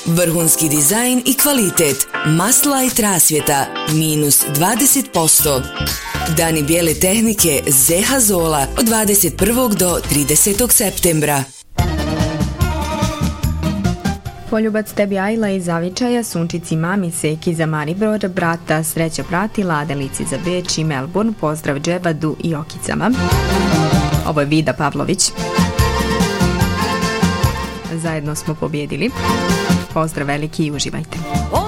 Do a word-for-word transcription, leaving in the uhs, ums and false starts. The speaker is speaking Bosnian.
Vrhunski dizajn i kvalitet. Maslite rasvjeta minus dvadeset posto. Dani bijele tehnike Zeha Zola od dvadeset prvog do tridesetog septembra. Poljubac tebi Ajla iz Zavičaja, Sunčici mami, Seki za Maribor, brata Sreća pratila, Adelici za Beč i Melbourne, pozdrav Dževadu i Okicama. Ovo je Vida Pavlović. Zajedno smo pobjedili. Pozdrav veliki i uživajte.